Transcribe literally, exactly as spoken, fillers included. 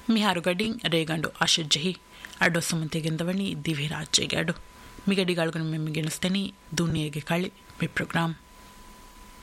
මිහාරු ගඩින් ರೇಗಂಡು ಆಶಜ್ಜಹಿ ಅಡ್ಡೊ ಸುಮಂತೆಗೆಂದವಣಿ ದಿವಿರಾಜ್ಯಗೆ ಅಡು ಮಿಗಡಿಗಾಳ್ಗನು ಮೆಮ್ಮಿಗೆನಸ್ತನಿ ದುನಿಯೆಗೆ ಕಳಿ ಮಿ ಪ್ರೋಗ್ರಾಮ್